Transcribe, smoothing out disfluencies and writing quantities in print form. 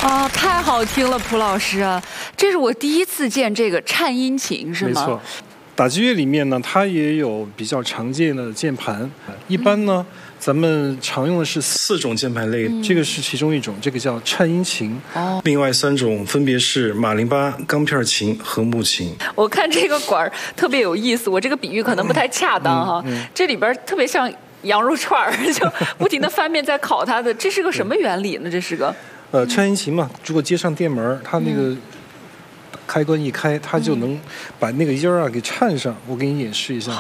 啊，太好听了，蒲老师，这是我第一次见这个颤音琴，是吗？ 没错，打击乐里面呢，它也有比较常见的键盘，一般呢。咱们常用的是4种键盘类，这个是其中一种，这个叫颤音琴。另外3种分别是马林巴、钢片琴和木琴。 我看这个管特别有意思，我这个比喻可能不太恰当哈。这里边特别像羊肉串儿，就不停的翻面在烤它的，这是个什么原理呢？这是个颤音琴嘛，如果接上电门，它那个开关一开，它就能把那个音儿啊给颤上。我给你演示一下。